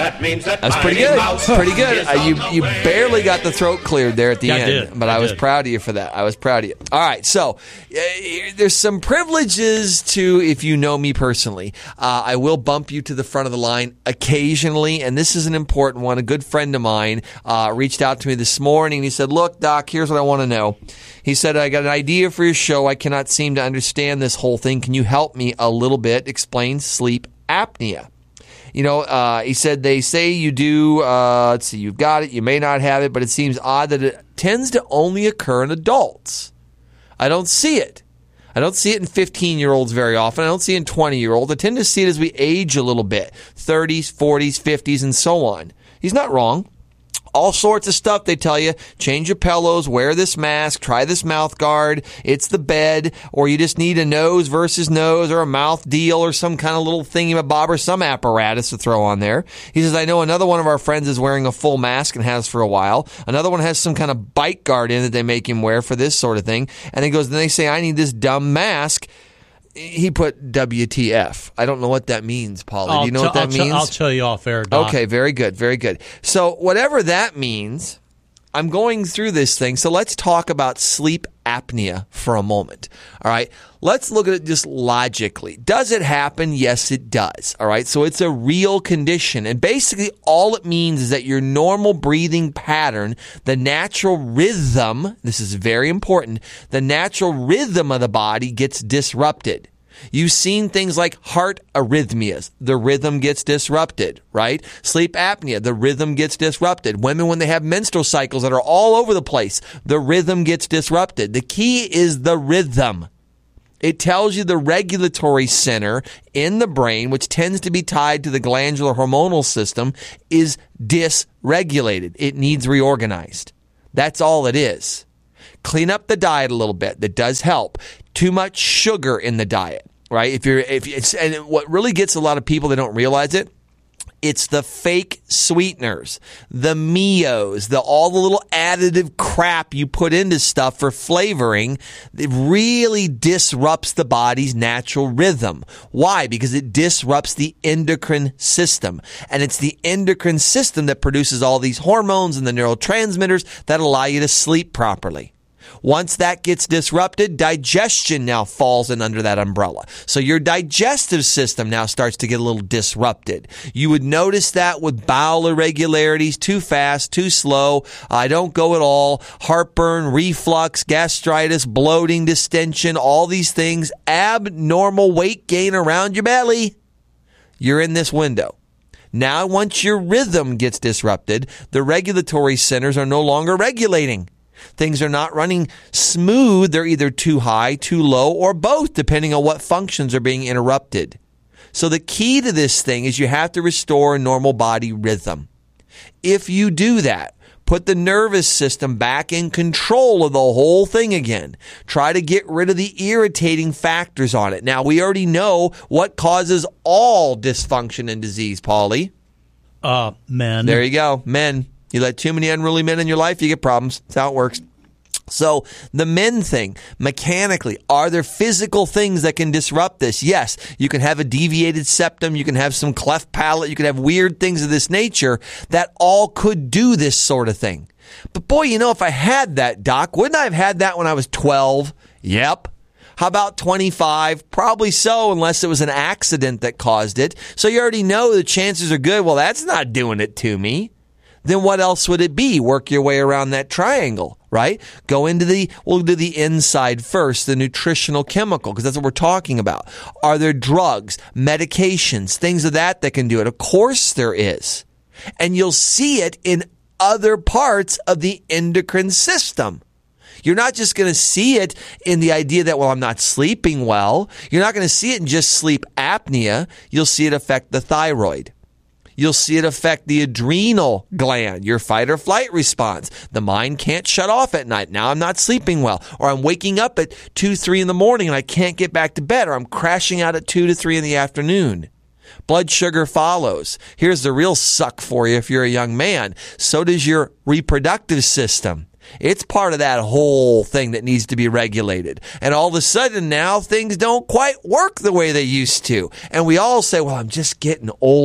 That means that was pretty good. Pretty good. You barely got the throat cleared there at the end, but I was proud of you for that. I was proud of you. All right, so there's some privileges to, if you know me personally, I will bump you to the front of the line occasionally, and this is an important one. A good friend of mine reached out to me this morning. He said, look, Doc, here's what I want to know. He said, I got an idea for your show. I cannot seem to understand this whole thing. Can you help me a little bit? Explain sleep apnea. He said, they say you do, let's see, you've got it, you may not have it, but it seems odd that it tends to only occur in adults. I don't see it. I don't see it in 15-year-olds very often. I don't see it in 20-year-olds. I tend to see it as we age a little bit, 30s, 40s, 50s, and so on. He's not wrong. All sorts of stuff they tell you. Change your pillows, wear this mask, try this mouth guard, it's the bed, or you just need a nose versus nose or a mouth deal or some kind of little thingy-mabob or some apparatus to throw on there. He says, I know another one of our friends is wearing a full mask and has for a while. Another one has some kind of bite guard in that they make him wear for this sort of thing. And he goes, then they say, I need this dumb mask. He put WTF. I don't know what that means, Paulie. Do you know what that means? I'll tell you off air, Doc. Okay, very good, very good. So whatever that means, I'm going through this thing. So let's talk about sleep apnea for a moment. All right, let's look at it just logically. Does it happen? Yes, it does. All right, so it's a real condition. And basically all it means is that your normal breathing pattern, the natural rhythm, this is very important, the natural rhythm of the body gets disrupted. You've seen things like heart arrhythmias. The rhythm gets disrupted, right? Sleep apnea, the rhythm gets disrupted. Women, when they have menstrual cycles that are all over the place, the rhythm gets disrupted. The key is the rhythm. It tells you the regulatory center in the brain, which tends to be tied to the glandular hormonal system, is dysregulated. It needs reorganized. That's all it is. Clean up the diet a little bit. That does help. Too much sugar in the diet, right? And what really gets a lot of people that don't realize it, it's the fake sweeteners, the Mios, all the little additive crap you put into stuff for flavoring. It really disrupts the body's natural rhythm. Why? Because it disrupts the endocrine system. And it's the endocrine system that produces all these hormones and the neurotransmitters that allow you to sleep properly. Once that gets disrupted, digestion now falls in under that umbrella. So your digestive system now starts to get a little disrupted. You would notice that with bowel irregularities, too fast, too slow, I don't go at all, heartburn, reflux, gastritis, bloating, distension, all these things, abnormal weight gain around your belly. You're in this window. Now, once your rhythm gets disrupted, the regulatory centers are no longer regulating. Things are not running smooth. They're either too high, too low, or both, depending on what functions are being interrupted. So the key to this thing is you have to restore a normal body rhythm. If you do that, put the nervous system back in control of the whole thing again. Try to get rid of the irritating factors on it. Now, we already know what causes all dysfunction and disease, Paulie. Men. There you go, men. You let too many unruly men in your life, you get problems. That's how it works. So the men thing, mechanically, are there physical things that can disrupt this? Yes, you can have a deviated septum, you can have some cleft palate, you can have weird things of this nature that all could do this sort of thing. But boy, if I had that, Doc, wouldn't I have had that when I was 12? Yep. How about 25? Probably so, unless it was an accident that caused it. So you already know the chances are good. Well, that's not doing it to me. Then what else would it be? Work your way around that triangle, right? We'll do the inside first, the nutritional chemical, because that's what we're talking about. Are there drugs, medications, things of that can do it? Of course there is. And you'll see it in other parts of the endocrine system. You're not just going to see it in the idea that, I'm not sleeping well. You're not going to see it in just sleep apnea. You'll see it affect the thyroid. You'll see it affect the adrenal gland, your fight or flight response. The mind can't shut off at night. Now I'm not sleeping well, or I'm waking up at 2, 3 in the morning and I can't get back to bed, or I'm crashing out at 2 to 3 in the afternoon. Blood sugar follows. Here's the real suck for you if you're a young man. So does your reproductive system. It's part of that whole thing that needs to be regulated. And all of a sudden now things don't quite work the way they used to. And we all say, I'm just getting older.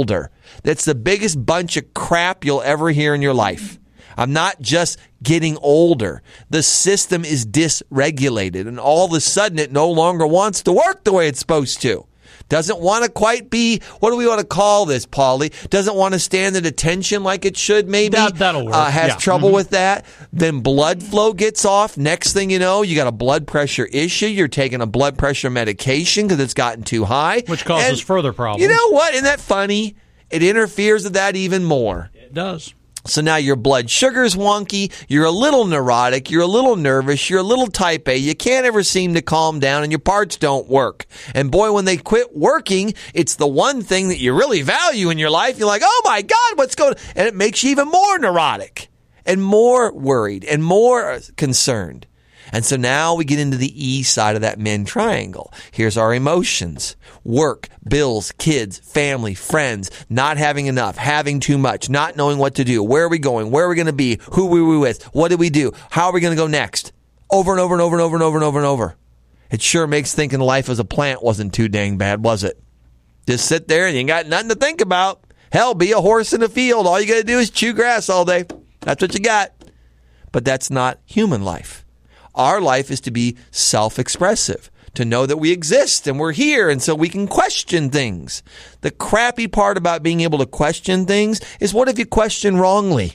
That's the biggest bunch of crap you'll ever hear in your life. I'm not just getting older. The system is dysregulated, and all of a sudden it no longer wants to work the way it's supposed to. Doesn't want to quite be, what do we want to call this, Paulie? Doesn't want to stand at attention like it should, maybe. That'll work. Has trouble with that. Then blood flow gets off. Next thing you know, you got a blood pressure issue. You're taking a blood pressure medication because it's gotten too high. Which causes further problems. You know what? Isn't that funny? It interferes with that even more. It does. So now your blood sugar's wonky, you're a little neurotic, you're a little nervous, you're a little type A, you can't ever seem to calm down, and your parts don't work. And boy, when they quit working, it's the one thing that you really value in your life. You're like, oh my God, what's going on? And it makes you even more neurotic and more worried and more concerned. And so now we get into the E side of that Menn triangle. Here's our emotions. Work, bills, kids, family, friends, not having enough, having too much, not knowing what to do. Where are we going? Where are we going to be? Who are we with? What did we do? How are we going to go next? Over and over and over and over and over and over and over. It sure makes thinking life as a plant wasn't too dang bad, was it? Just sit there and you ain't got nothing to think about. Hell, be a horse in the field. All you got to do is chew grass all day. That's what you got. But that's not human life. Our life is to be self-expressive, to know that we exist and we're here, and so we can question things. The crappy part about being able to question things is, what if you question wrongly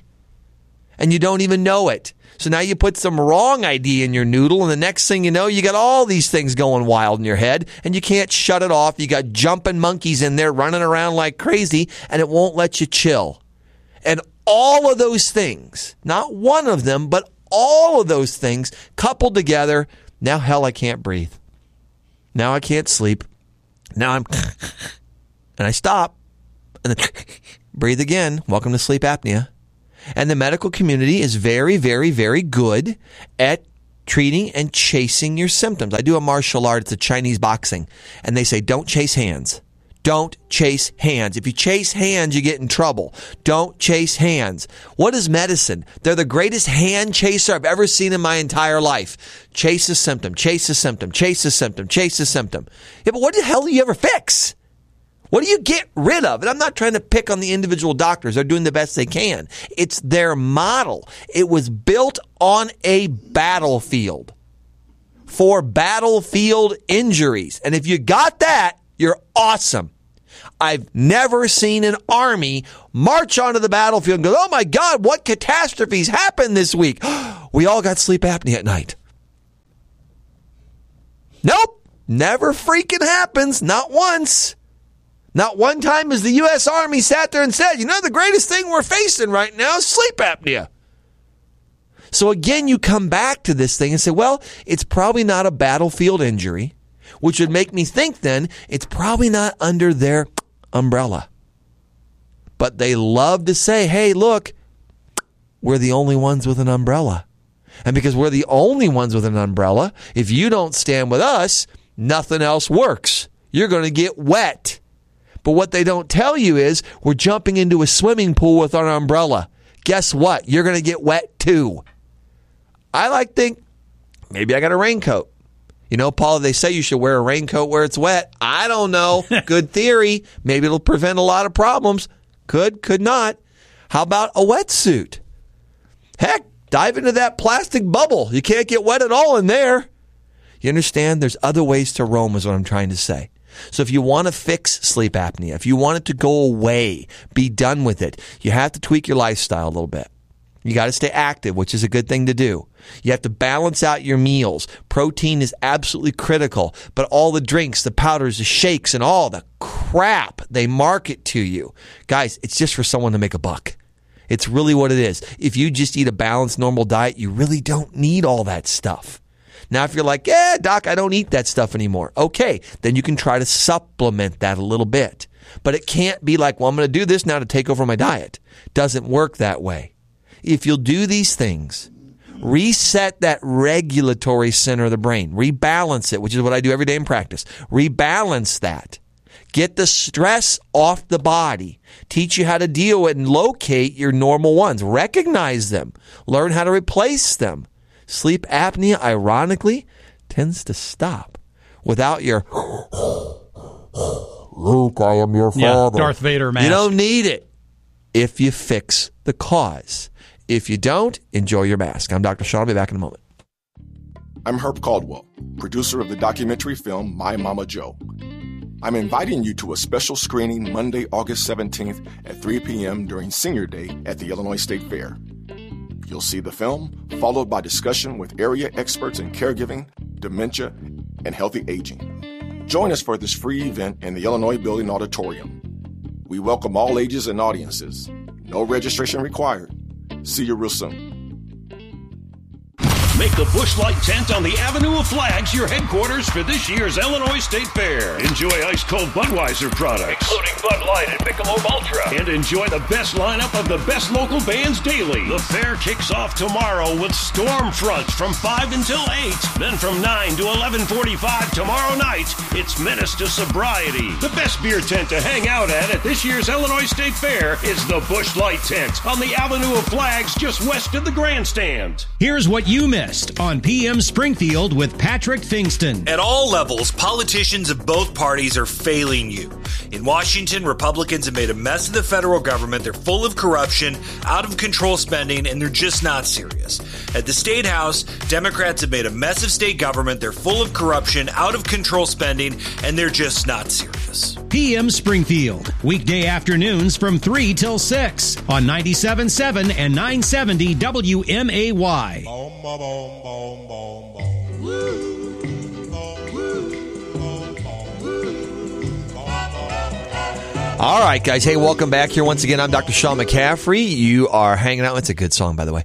and you don't even know it? So now you put some wrong idea in your noodle, and the next thing you know, you got all these things going wild in your head, and you can't shut it off. You got jumping monkeys in there running around like crazy, and it won't let you chill. And all of those things, not one of them, but all of those things coupled together, now hell, I can't breathe. Now I can't sleep. Now I'm, and I stop, and then breathe again. Welcome to sleep apnea. And the medical community is very, very, very good at treating and chasing your symptoms. I do a martial art. It's a Chinese boxing. And they say, don't chase hands. Don't chase hands. If you chase hands, you get in trouble. Don't chase hands. What is medicine? They're the greatest hand chaser I've ever seen in my entire life. Chase a symptom, chase a symptom, chase a symptom, chase a symptom. Yeah, but what the hell do you ever fix? What do you get rid of? And I'm not trying to pick on the individual doctors. They're doing the best they can. It's their model. It was built on a battlefield for battlefield injuries. And if you got that, you're awesome. I've never seen an army march onto the battlefield and go, oh my God, what catastrophes happened this week? We all got sleep apnea at night. Nope. Never freaking happens. Not once. Not one time has the U.S. Army sat there and said, you know, the greatest thing we're facing right now is sleep apnea. So again, you come back to this thing and say, well, it's probably not a battlefield injury, which would make me think then it's probably not under their umbrella. But they love to say, hey, look, we're the only ones with an umbrella. And because we're the only ones with an umbrella, if you don't stand with us, nothing else works. You're going to get wet. But what they don't tell you is we're jumping into a swimming pool with our umbrella. Guess what? You're going to get wet too. I like to think maybe I got a raincoat. You know, Paul, they say you should wear a raincoat where it's wet. I don't know. Good theory. Maybe it'll prevent a lot of problems. Could not. How about a wetsuit? Heck, dive into that plastic bubble. You can't get wet at all in there. You understand? There's other ways to roam is what I'm trying to say. So if you want to fix sleep apnea, if you want it to go away, be done with it, you have to tweak your lifestyle a little bit. You got to stay active, which is a good thing to do. You have to balance out your meals. Protein is absolutely critical, but all the drinks, the powders, the shakes, and all the crap they market to you, guys, it's just for someone to make a buck. It's really what it is. If you just eat a balanced, normal diet, you really don't need all that stuff. Now, if you're like, yeah, doc, I don't eat that stuff anymore. Okay, then you can try to supplement that a little bit. But it can't be like, well, I'm going to do this now to take over my diet. Doesn't work that way. If you'll do these things, reset that regulatory center of the brain, rebalance it, which is what I do every day in practice. Rebalance that. Get the stress off the body. Teach you how to deal with and locate your normal ones. Recognize them. Learn how to replace them. Sleep apnea, ironically, tends to stop without your Luke, I am your Yeah, father. Darth Vader mask. You don't need it if you fix the cause. If you don't, enjoy your mask. I'm Dr. Sean. I'll be back in a moment. I'm Herb Caldwell, producer of the documentary film My Mama Joe. I'm inviting you to a special screening Monday, August 17th at 3 p.m. during Senior Day at the Illinois State Fair. You'll see the film, followed by discussion with area experts in caregiving, dementia, and healthy aging. Join us for this free event in the Illinois Building Auditorium. We welcome all ages and audiences. No registration required. See you real soon. Make the Busch Light tent on the Avenue of Flags your headquarters for this year's Illinois State Fair. Enjoy ice-cold Budweiser products, including Bud Light and Michelob Ultra. And enjoy the best lineup of the best local bands daily. The fair kicks off tomorrow with Storm Front from 5 until 8. Then from 9 to 11:45 tomorrow night, it's Menace to Sobriety. The best beer tent to hang out at this year's Illinois State Fair is the Busch Light tent on the Avenue of Flags just west of the grandstand. Here's what you missed on PM Springfield with Patrick Fingston. At all levels, politicians of both parties are failing you. In Washington, Republicans have made a mess of the federal government. They're full of corruption, out of control spending, and they're just not serious. At the State House, Democrats have made a mess of state government. They're full of corruption, out of control spending, and they're just not serious. PM Springfield, weekday afternoons from 3 till 6 on 97.7 and 970 WMAY. All right, guys. Hey, welcome back here once again. I'm Dr. Sean McCaffrey. You are hanging out. It's a good song, by the way.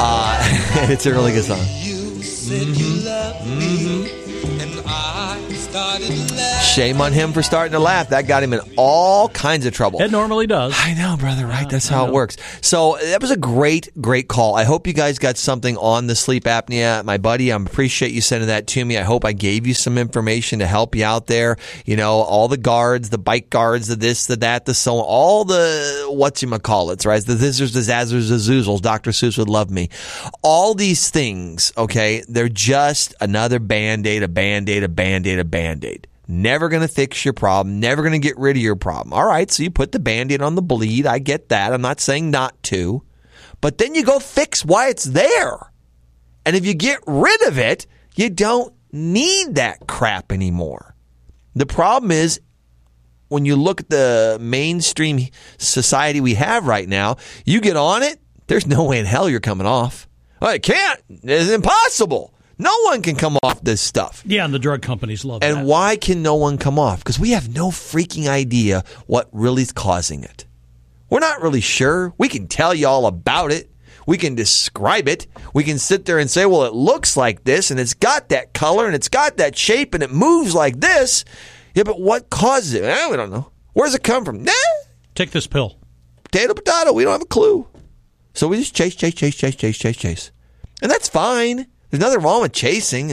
It's a really good song. You said you loved me, and I started to laugh. Shame on him for starting to laugh. That got him in all kinds of trouble. It normally does. I know, brother, right? That's how it works. So that was a great call. I hope you guys got something on the sleep apnea. My buddy, I appreciate you sending that to me. I hope I gave you some information to help you out there. You know, all the guards, the bike guards, the this, the that, the so on, all the whatchamacallits, right? The thisers, the zazzers, the zoozles. Dr. Seuss would love me. All these things, okay, they're just another Band-Aid, a Band-Aid, a Band-Aid, a Band-Aid. Never going to fix your problem. Never going to get rid of your problem. All right, so you put the Band-Aid on the bleed. I get that. I'm not saying not to. But then you go fix why it's there. And if you get rid of it, you don't need that crap anymore. The problem is, when you look at the mainstream society we have right now, you get on it, there's no way in hell you're coming off. Well, it can't. It's impossible. No one can come off this stuff. Yeah, and the drug companies love And that. why can no one come off? Because we have no freaking idea what really is causing it. We're not really sure. We can tell you all about it. We can describe it. We can sit there and say, well, it looks like this, and it's got that color, and it's got that shape, and it moves like this. Yeah, but what causes it? We don't know. Where does it come from? Nah. Take this pill. Potato. We don't have a clue. So we just chase. And that's fine. There's nothing wrong with chasing.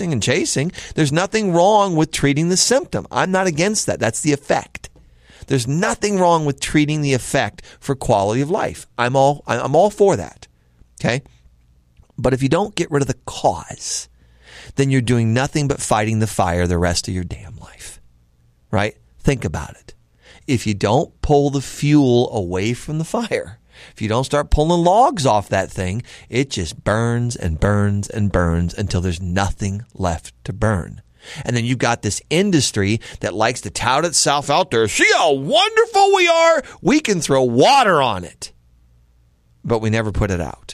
There's nothing wrong with treating the symptom. I'm not against that. That's the effect. There's nothing wrong with treating the effect for quality of life. I'm all for that. Okay? But if you don't get rid of the cause, then you're doing nothing but fighting the fire the rest of your damn life. Right? Think about it. If you don't pull the fuel away from the fire, if you don't start pulling logs off that thing, it just burns and burns and burns until there's nothing left to burn. And then you've got this industry that likes to tout itself out there. See how wonderful we are? We can throw water on it. But we never put it out.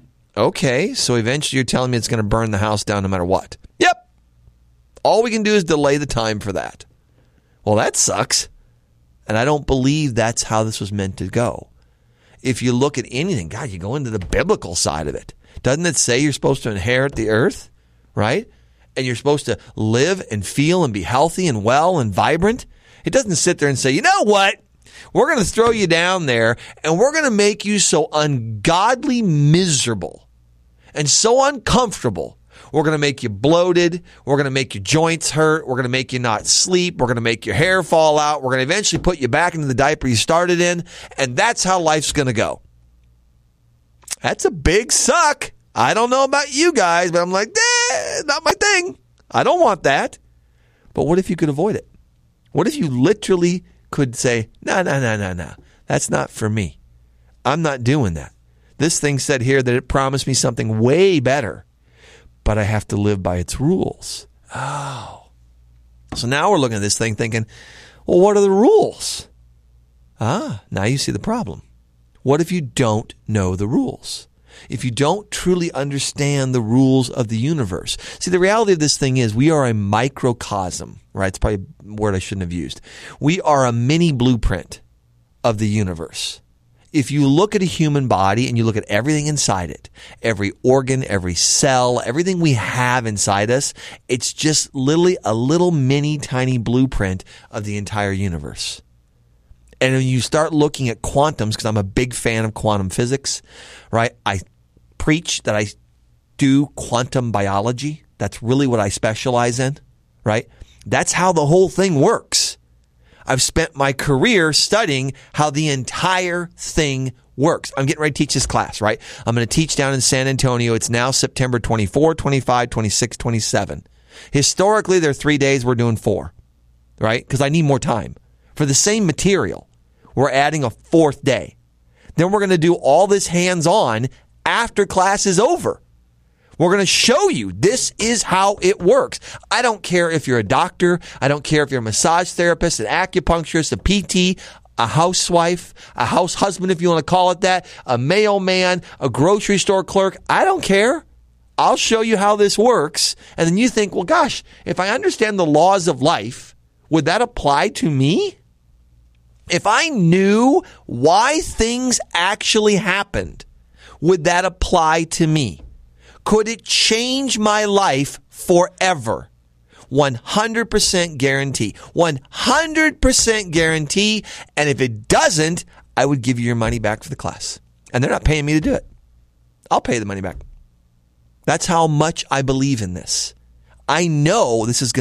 Okay, so eventually you're telling me it's going to burn the house down no matter what. Yep. All we can do is delay the time for that. Well, that sucks. And I don't believe that's how this was meant to go. If you look at anything, God, you go into the biblical side of it. Doesn't it say you're supposed to inherit the earth, right? And you're supposed to live and feel and be healthy and well and vibrant? It doesn't sit there and say, you know what? We're going to throw you down there and we're going to make you so ungodly miserable and so uncomfortable. We're going to make you bloated. We're going to make your joints hurt. We're going to make you not sleep. We're going to make your hair fall out. We're going to eventually put you back into the diaper you started in. And that's how life's going to go. That's a big suck. I don't know about you guys, but I'm like, not my thing. I don't want that. But what if you could avoid it? What if you literally could say, no, that's not for me. I'm not doing that. This thing said here that it promised me something way better, but I have to live by its rules. Oh. So now we're looking at this thing thinking, well, what are the rules? Now you see the problem. What if you don't know the rules? If you don't truly understand the rules of the universe. See, the reality of this thing is we are a microcosm, right? It's probably a word I shouldn't have used. We are a mini blueprint of the universe. If you look at a human body and you look at everything inside it, every organ, every cell, everything we have inside us, it's just literally a little mini tiny blueprint of the entire universe. And when you start looking at quantums, because I'm a big fan of quantum physics, right? I preach that I do quantum biology. That's really what I specialize in, right? That's how the whole thing works. I've spent my career studying how the entire thing works. I'm getting ready to teach this class, right? I'm going to teach down in San Antonio. It's now September 24, 25, 26, 27. Historically, there are 3 days. We're doing 4, right? Because I need more time. For the same material, we're adding a 4th day. Then we're going to do all this hands-on after class is over. We're going to show you this is how it works. I don't care if you're a doctor. I don't care if you're a massage therapist, an acupuncturist, a PT, a housewife, a house husband, if you want to call it that, a mailman, a grocery store clerk. I don't care. I'll show you how this works. And then you think, well, gosh, if I understand the laws of life, would that apply to me? If I knew why things actually happened, would that apply to me? Could it change my life forever? 100% guarantee. 100% guarantee. And if it doesn't, I would give you your money back for the class. And they're not paying me to do it. I'll pay the money back. That's how much I believe in this. I know this is going